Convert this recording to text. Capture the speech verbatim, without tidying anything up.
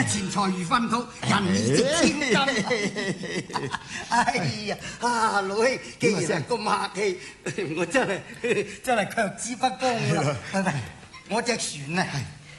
錢財如糞土，人易值千金。哎呀，啊老兄，既然係咁客氣，我真係真係卻之不恭啦。喂喂，我隻船啊，